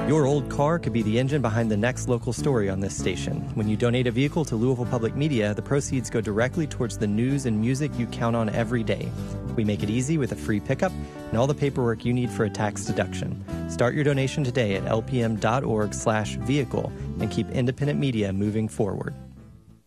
Your old car could be the engine behind the next local story on this station. When you donate a vehicle to Louisville Public Media, the proceeds go directly towards the news and music you count on every day. We make it easy with a free pickup and all the paperwork you need for a tax deduction. Start your donation today at lpm.org/vehicle and keep independent media moving forward.